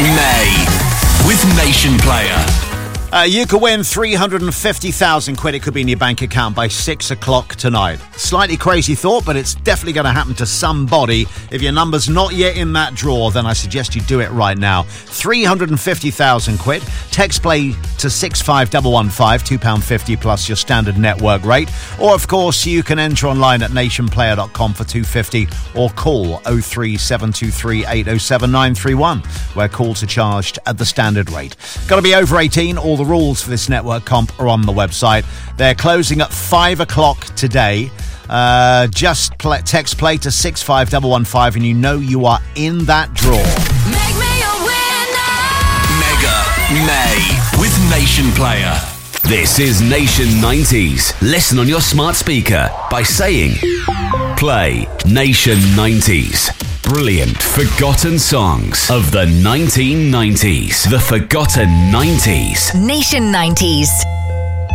May with Nation Player. You could win 350,000 quid. It could be in your bank account by 6 o'clock tonight. Slightly crazy thought, but it's definitely going to happen to somebody. If your number's not yet in that draw, then I suggest you do it right now. 350,000 quid. Text play to 65115, £2.50 plus your standard network rate. Or, of course, you can enter online at nationplayer.com for £2.50 or call 03723 807 931, where calls are charged at the standard rate. Got to be over 18. All the rules for this network comp are on the website. They're closing at 5 o'clock today. Just text play to 65115 and you know you are in that draw. Make me a winner. Mega May with Nation Player. This is Nation 90s. Listen on your smart speaker by saying play Nation 90s. Brilliant forgotten songs of the 1990s. The forgotten 90s. Nation 90s.